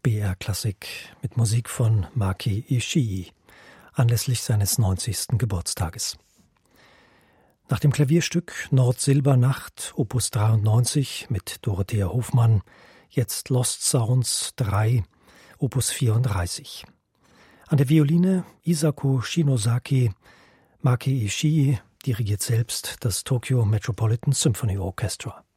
BR Klassik mit Musik von Maki Ishii anlässlich seines 90. Geburtstages. Nach dem Klavierstück Nord-Silber-Nacht Opus 93 mit Dorothea Hofmann jetzt Lost Sounds 3 Opus 34. An der Violine Isako Shinosaki. Maki Ishii dirigiert selbst das Tokyo Metropolitan Symphony Orchestra.